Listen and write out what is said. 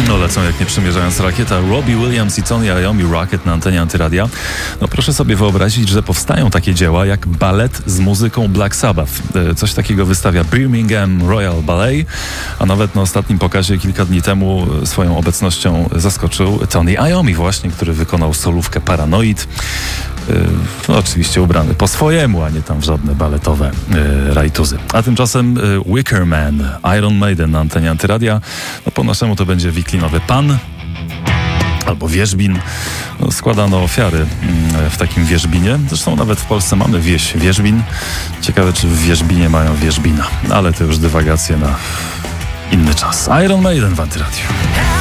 No lecą jak nie przymierzając rakieta. Robbie Williams i Tony Iommi, Rocket na antenie Antyradia. No proszę sobie wyobrazić, że powstają takie dzieła jak balet z muzyką Black Sabbath. Coś takiego wystawia Birmingham Royal Ballet, a nawet na ostatnim pokazie kilka dni temu swoją obecnością zaskoczył Tony Iommi właśnie, który wykonał solówkę Paranoid. No, oczywiście ubrany po swojemu, a nie tam w żadne baletowe rajtuzy. A tymczasem Wicker Man, Iron Maiden na antenie Antyradia. No, po naszemu to będzie wiklinowy pan albo wierzbin. No, składano ofiary w takim wierzbinie. Zresztą nawet w Polsce mamy wieś wierzbin. Ciekawe, czy w wierzbinie mają wierzbina. Ale to już dywagacje na inny czas. Iron Maiden w Antyradiu.